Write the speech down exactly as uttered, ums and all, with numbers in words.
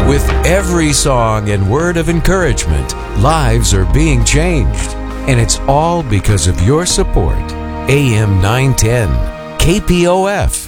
With every song and word of encouragement, lives are being changed. And it's all because of your support. A M nine ten, K P O F.